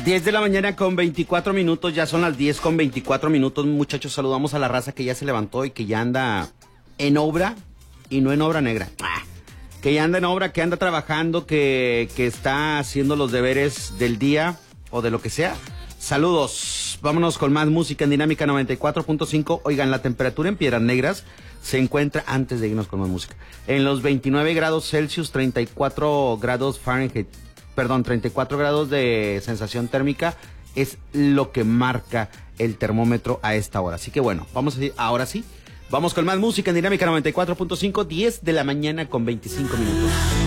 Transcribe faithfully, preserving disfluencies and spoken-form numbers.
diez de la mañana con veinticuatro minutos, ya son las diez con veinticuatro minutos, muchachos. Saludamos a la raza que ya se levantó y que ya anda en obra y no en obra negra. Ah, que ya anda en obra, que anda trabajando, que, que está haciendo los deberes del día o de lo que sea. Saludos. Vámonos con más música en Dinámica noventa y cuatro punto cinco. Oigan, la temperatura en Piedras Negras se encuentra, antes de irnos con más música, en los veintinueve grados Celsius, treinta y cuatro grados Fahrenheit. Perdón, treinta y cuatro grados de sensación térmica es lo que marca el termómetro a esta hora. Así que bueno, vamos a ir, ahora sí, vamos con más música en Dinámica noventa y cuatro punto cinco, diez de la mañana con veinticinco minutos.